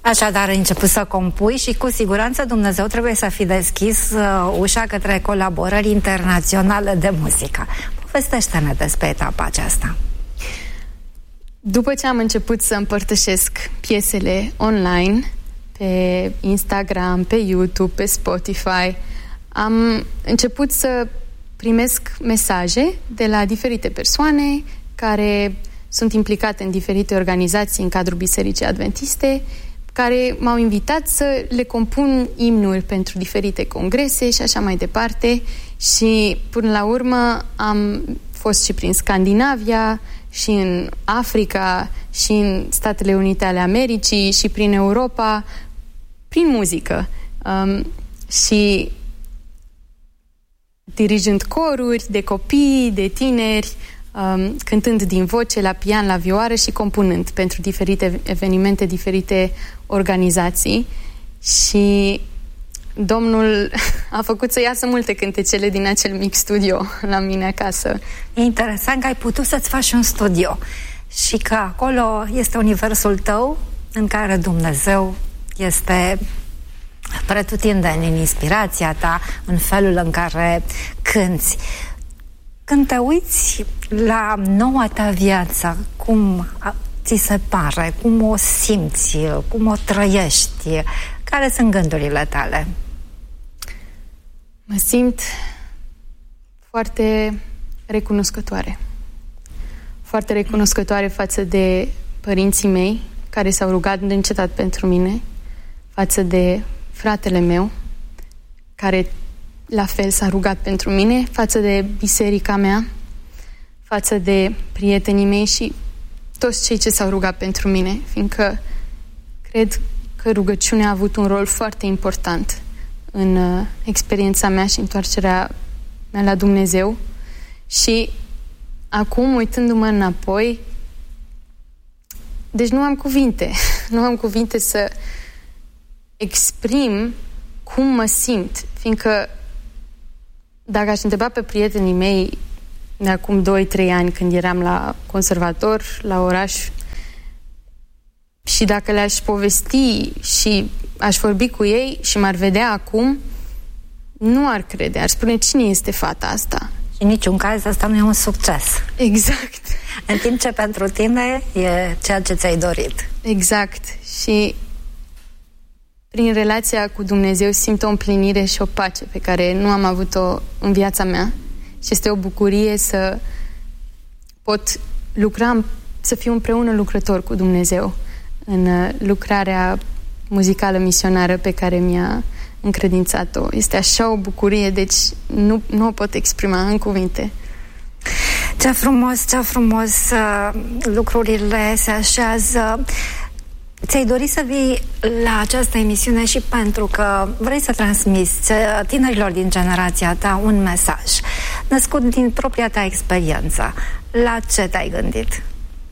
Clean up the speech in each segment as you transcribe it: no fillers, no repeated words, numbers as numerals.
Așadar, ai început să compui și cu siguranță Dumnezeu trebuie să fi deschis ușa către colaborări internaționale de muzică. Povestește-ne despre etapa aceasta. După ce am început să împărtășesc piesele online, pe Instagram, pe YouTube, pe Spotify, am început să primesc mesaje de la diferite persoane care sunt implicate în diferite organizații în cadrul Bisericii Adventiste, care m-au invitat să le compun imnuri pentru diferite congrese și așa mai departe. Și până la urmă am fost și prin Scandinavia, și în Africa, și în Statele Unite ale Americii, și prin Europa, prin muzică. Și dirijând coruri de copii, de tineri, cântând din voce, la pian, la vioară și compunând pentru diferite evenimente, diferite organizații. Și Domnul a făcut să iasă multe cântecele din acel mic studio la mine acasă. E interesant că ai putut să-ți faci un studio și că acolo este universul tău în care Dumnezeu este pretutindeni în inspirația ta, în felul în care cânți. Când te uiți la noua ta viață, cum ți se pare, cum o simți, cum o trăiești, care sunt gândurile tale? Mă simt foarte recunoscătoare. Foarte recunoscătoare față de părinții mei, care s-au rugat neîncetat pentru mine, față de fratele meu, care la fel s-a rugat pentru mine, față de biserica mea, față de prietenii mei și toți cei ce s-au rugat pentru mine, fiindcă cred că rugăciunea a avut un rol foarte important în experiența mea și întoarcerea mea la Dumnezeu. Și acum, uitându-mă înapoi, deci nu am cuvinte. Nu am cuvinte să exprim cum mă simt, fiindcă dacă aș întreba pe prietenii mei de acum 2-3 ani, când eram la conservator, la oraș, și dacă le-aș povesti și aș vorbi cu ei și m-ar vedea acum, nu ar crede, ar spune: cine este fata asta? Și în niciun caz asta nu e un succes. Exact. În timp ce pentru tine e ceea ce ți-ai dorit. Exact. Și prin relația cu Dumnezeu simt o împlinire și o pace pe care nu am avut-o în viața mea. Și este o bucurie să pot lucra, să fiu împreună lucrător cu Dumnezeu în lucrarea muzicală misionară pe care mi-a încredințat-o. Este așa o bucurie, deci nu o pot exprima în cuvinte. Ce frumos lucrurile se așează. Ți-ai dorit să vii la această emisiune și pentru că vrei să transmiți tinerilor din generația ta un mesaj născut din propria ta experiență. La ce te-ai gândit?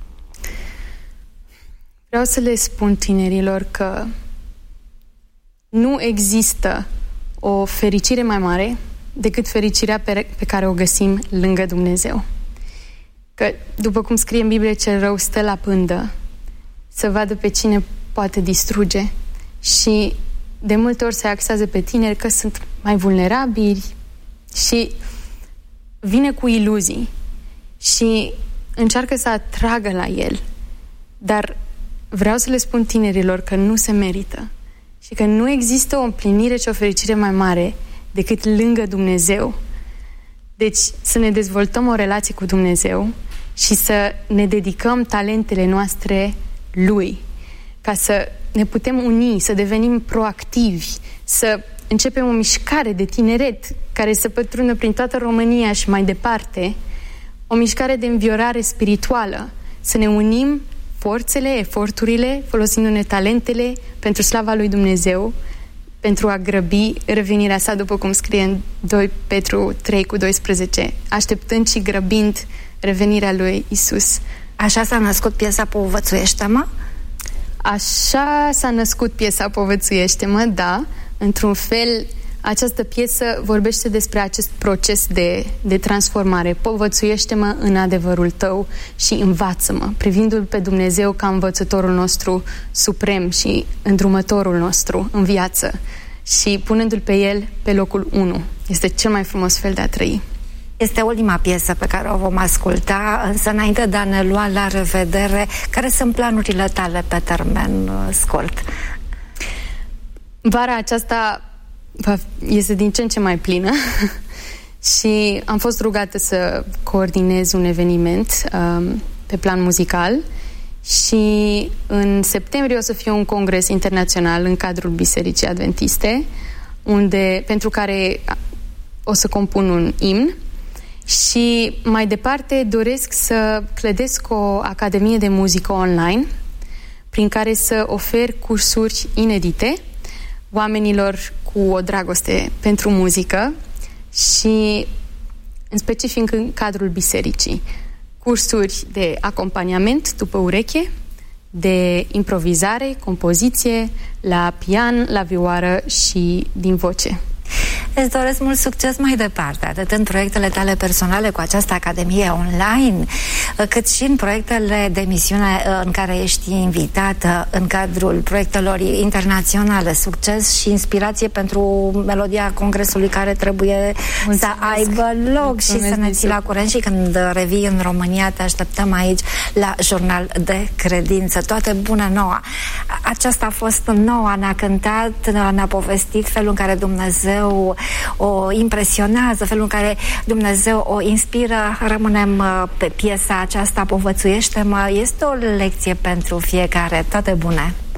Vreau să le spun tinerilor că nu există o fericire mai mare decât fericirea pe care o găsim lângă Dumnezeu. Că, după cum scrie în Biblie, cel rău stă la pândă să vadă pe cine poate distruge și de multe ori se axează pe tineri că sunt mai vulnerabili și vine cu iluzii și încearcă să atragă la el. Dar vreau să le spun tinerilor că nu se merită și că nu există o împlinire și o fericire mai mare decât lângă Dumnezeu. Deci să ne dezvoltăm o relație cu Dumnezeu și să ne dedicăm talentele noastre Lui, ca să ne putem uni, să devenim proactivi, să începem o mișcare de tineret care să pătrundă prin toată România și mai departe, o mișcare de înviorare spirituală, să ne unim forțele, eforturile, folosindu-ne talentele pentru slava lui Dumnezeu, pentru a grăbi revenirea sa, după cum scrie în 2 Petru 3:12, așteptând și grăbind revenirea lui Isus. Așa s-a născut piesa Povățuiește-mă? Așa s-a născut piesa Povățuiește-mă, da. Într-un fel această piesă vorbește despre acest proces de transformare. Povățuiește-mă în adevărul tău și învață-mă, privindu-L pe Dumnezeu ca învățătorul nostru suprem și îndrumătorul nostru în viață și punându-L pe El pe locul 1. Este cel mai frumos fel de a trăi. Este ultima piesă pe care o vom asculta, însă înainte de a ne lua la revedere, care sunt planurile tale pe termen scurt? Vara aceasta este din ce în ce mai plină și am fost rugată să coordinez un eveniment pe plan muzical și în septembrie o să fie un congres internațional în cadrul Bisericii Adventiste, pentru care o să compun un imn. Și mai departe doresc să clădesc o academie de muzică online prin care să ofer cursuri inedite oamenilor cu o dragoste pentru muzică și în specific în cadrul bisericii. Cursuri de acompaniament după ureche, de improvizare, compoziție, la pian, la vioară și din voce. Îți doresc mult succes mai departe, atât în proiectele tale personale cu această academie online, cât și în proiectele de misiune în care ești invitată în cadrul proiectelor internaționale. Succes și inspirație pentru melodia congresului care trebuie să aibă loc și să ne ții la curent, și când revii în România te așteptăm aici la Jurnal de Credință. Toate bune, Noa! Aceasta a fost Noa, ne-a cântat, ne-a povestit felul în care Dumnezeu o impresionează, felul în care Dumnezeu o inspiră. Rămânem pe piesa aceasta, Povățuiește-mă. Este o lecție pentru fiecare. Toate bune!